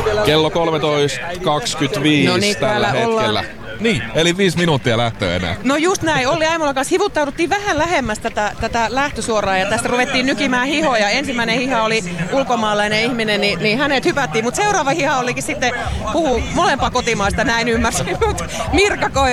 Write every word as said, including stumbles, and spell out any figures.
Kello kolmetoista kaksikymmentäviisi No niin, tällä täällä hetkellä. ollaan. Niin, eli viisi minuuttia lähtöä enää. No just näin, Olli Aimolan kanssa hivuttauduttiin vähän lähemmäs tätä, tätä lähtösuoraa ja tästä ruvettiin nykimään hihoja. Ensimmäinen hiha oli ulkomaalainen ihminen, niin, niin hänet hypättiin, mutta seuraava hiha olikin sitten puhuu molempaa kotimaista, näin ymmärsin, mutta Mirka Koivu